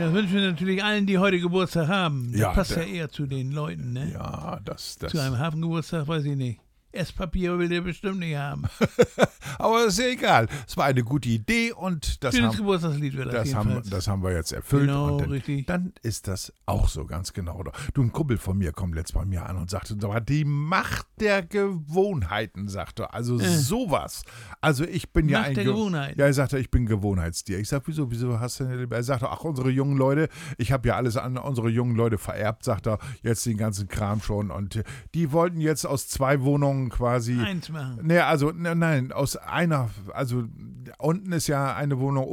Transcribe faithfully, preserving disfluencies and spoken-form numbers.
Das wünschen wir natürlich allen, die heute Geburtstag haben. Das Ja, passt der- ja eher zu den Leuten, ne? Ja, das, das. Zu einem Hafengeburtstag weiß ich nicht. Esspapier will der bestimmt nicht haben. Aber ist ja egal. Es war eine gute Idee und das, Schönes haben, Geburtstagslied wird das das, haben, jedenfalls. das haben wir jetzt erfüllt. Genau, und dann, richtig. dann ist das auch so ganz genau. Du, ein Kumpel von mir kommt letzt bei mir an und sagte, "Aber die Macht der Gewohnheiten", sagte er. Also Äh. sowas. Also ich bin ja Macht ein der Ge- Gewohnheiten. Ja, er sagte, ich bin Gewohnheitstier. Ich sag, wieso, wieso hast du denn? Er sagte, ach, unsere jungen Leute, ich habe ja alles an unsere jungen Leute vererbt, sagt er, jetzt den ganzen Kram schon. Und äh, die wollten jetzt aus zwei Wohnungen quasi. Eins machen. Nee, also, ne, nein, aus einer, also unten ist ja eine Wohnung,